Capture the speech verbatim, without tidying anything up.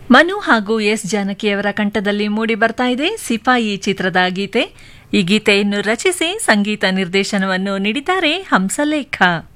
ಮನು ಹಾಗೂ ಎಸ್ ಜಾನಕಿಯವರ ಕಂಠದಲ್ಲಿ ಮೂಡಿ ಬರ್ತಾ ಇದೆ ಸಿಪಾಯಿ ಚಿತ್ರದ ಗೀತೆ. ಈ ಗೀತೆಯನ್ನು ರಚಿಸಿ ಸಂಗೀತ ನಿರ್ದೇಶನವನ್ನು ನೀಡಿದ್ದಾರೆ ಹಂಸಲೇಖ.